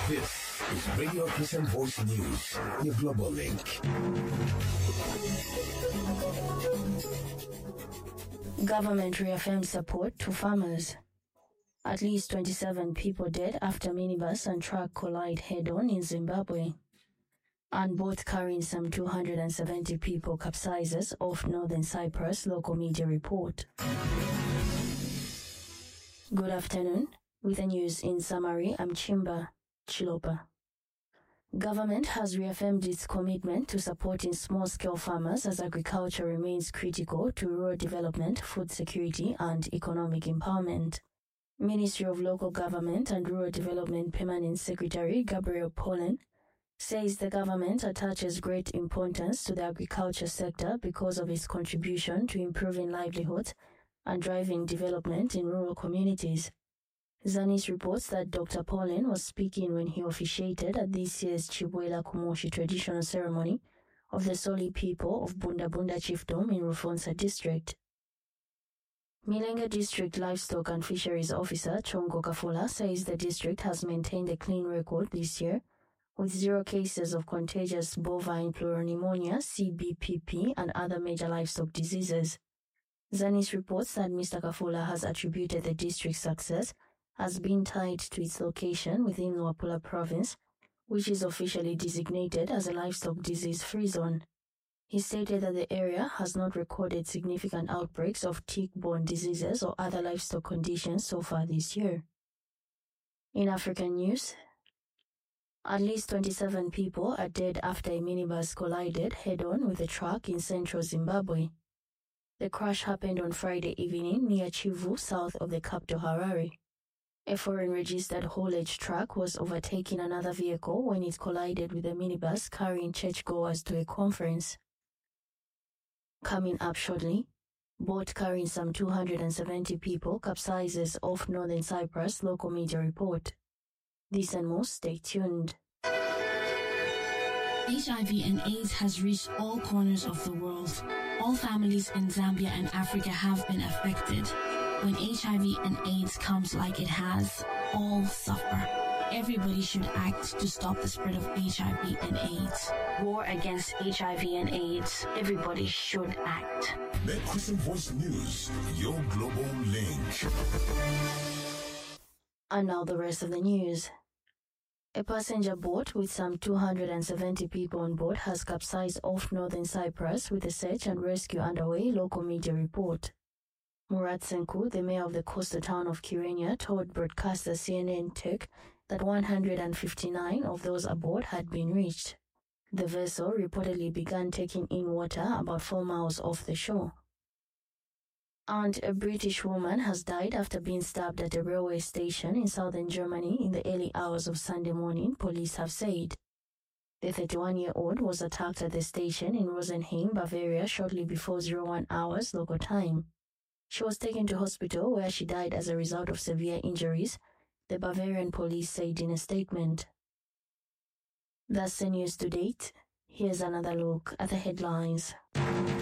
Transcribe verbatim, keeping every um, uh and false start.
This is Radio Christian Voice News, your global link. Government reaffirms support to farmers. At least twenty-seven people dead after minibus and truck collide head-on in Zimbabwe. And boat carrying some two hundred seventy people capsizes off northern Cyprus, local media report. Good afternoon. With the news in summary, I'm Chimba Chilopa. Government has reaffirmed its commitment to supporting small-scale farmers as agriculture remains critical to rural development, food security, and economic empowerment. Ministry of Local Government and Rural Development Permanent Secretary Gabriel Pollen says the government attaches great importance to the agriculture sector because of its contribution to improving livelihoods and driving development in rural communities. Zanis reports that Doctor Pollen was speaking when he officiated at this year's Chibwela Kumoshi traditional ceremony of the Soli people of Bunda Bunda Chiefdom in Rufonsa district. Milenge District Livestock and Fisheries Officer Chongo Kafula says the district has maintained a clean record this year with zero cases of contagious bovine pleuropneumonia, C B P P, and other major livestock diseases. Zanis reports that Mister Kafula has attributed the district's success as being tied to its location within Luapula province, which is officially designated as a livestock disease-free zone. He stated that the area has not recorded significant outbreaks of tick-borne diseases or other livestock conditions so far this year. In African news, at least twenty-seven people are dead after a minibus collided head-on with a truck in central Zimbabwe. The crash happened on Friday evening near Chivu, south of the capital Harare. A foreign registered haulage truck was overtaking another vehicle when it collided with a minibus carrying churchgoers to a conference. Coming up shortly, boat carrying some two hundred seventy people capsizes off northern Cyprus, local media report. This and more, stay tuned. H I V and AIDS has reached all corners of the world. All families in Zambia and Africa have been affected. When H I V and AIDS comes like it has, all suffer. Everybody should act to stop the spread of H I V and AIDS. War against H I V and AIDS. Everybody should act. The Christian Voice News, your global link. And now the rest of the news. A passenger boat with some two hundred seventy people on board has capsized off northern Cyprus with a search and rescue underway, local media report. Murat Senku, the mayor of the coastal town of Kyrenia, told broadcaster C N N Tech that one hundred fifty-nine of those aboard had been reached. The vessel reportedly began taking in water about four miles off the shore. And a British woman has died after being stabbed at a railway station in southern Germany in the early hours of Sunday morning, police have said. The thirty-one-year-old was attacked at the station in Rosenheim, Bavaria, shortly before oh one hours local time. She was taken to hospital where she died as a result of severe injuries, the Bavarian police said in a statement. That's the news to date. Here's another look at the headlines.